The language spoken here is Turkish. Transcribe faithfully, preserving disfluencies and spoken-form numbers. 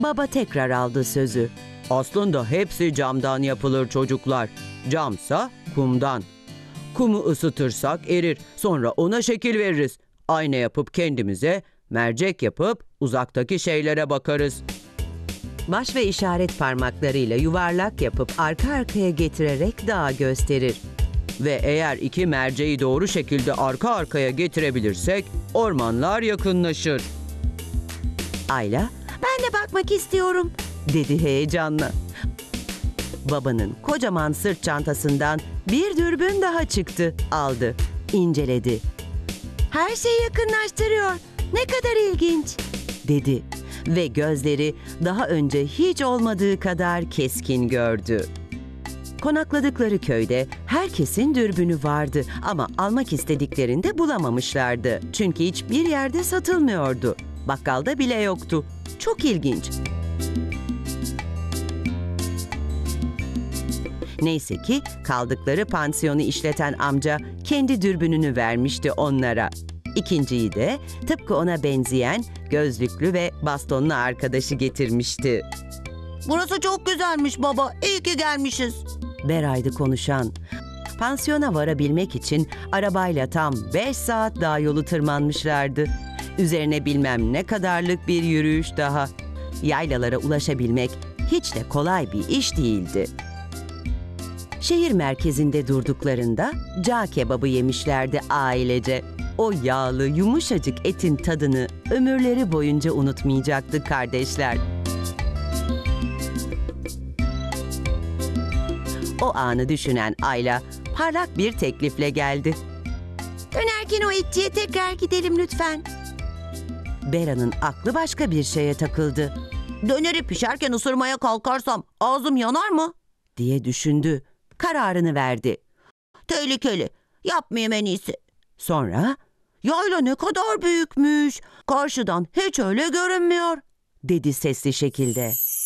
Baba tekrar aldı sözü. Aslında hepsi camdan yapılır çocuklar. Camsa kumdan. Kumu ısıtırsak erir. Sonra ona şekil veririz. Ayna yapıp kendimize, mercek yapıp uzaktaki şeylere bakarız. Baş ve işaret parmaklarıyla yuvarlak yapıp arka arkaya getirerek dağı gösterir. Ve eğer iki merceği doğru şekilde arka arkaya getirebilirsek ormanlar yakınlaşır. Ayla, "Ben de bakmak istiyorum," dedi heyecanla. Babanın kocaman sırt çantasından bir dürbün daha çıktı, aldı, inceledi. "Her şeyi yakınlaştırıyor. Ne kadar ilginç," dedi ve gözleri daha önce hiç olmadığı kadar keskin gördü. Konakladıkları köyde herkesin dürbünü vardı ama almak istediklerinde bulamamışlardı. Çünkü hiçbir yerde satılmıyordu. Bakkalda bile yoktu. Çok ilginç. Neyse ki kaldıkları pansiyonu işleten amca kendi dürbününü vermişti onlara. İkinciyi de tıpkı ona benzeyen gözlüklü ve bastonlu arkadaşı getirmişti. "Burası çok güzelmiş baba. İyi ki gelmişiz." Beray'dı konuşan. Pansiyona varabilmek için arabayla tam beş saat dağ yolu tırmanmışlardı. Üzerine bilmem ne kadarlık bir yürüyüş daha. Yaylalara ulaşabilmek hiç de kolay bir iş değildi. Şehir merkezinde durduklarında cağ kebabı yemişlerdi ailece. O yağlı, yumuşacık etin tadını ömürleri boyunca unutmayacaktı kardeşler. O anı düşünen Ayla parlak bir teklifle geldi. "Dönerken o etçiye tekrar gidelim lütfen." Bera'nın aklı başka bir şeye takıldı. "Döneri pişerken ısırmaya kalkarsam ağzım yanar mı?" diye düşündü. Kararını verdi. "Tehlikeli. Yapmayayım en iyisi." Sonra, "Yayla ne kadar büyükmüş. Karşıdan hiç öyle görünmüyor," dedi sesli şekilde.